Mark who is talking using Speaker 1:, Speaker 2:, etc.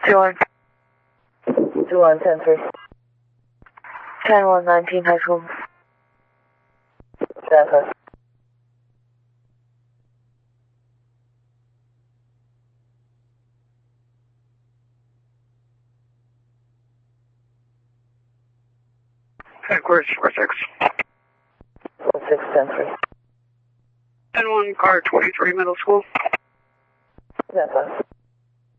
Speaker 1: 2-1. 2-1, 10-3. 10-1, 19 high school. Southwest.
Speaker 2: Headquarters 46.
Speaker 1: 46, 10-3.
Speaker 2: 10-1, car 23 middle school.
Speaker 1: Southwest.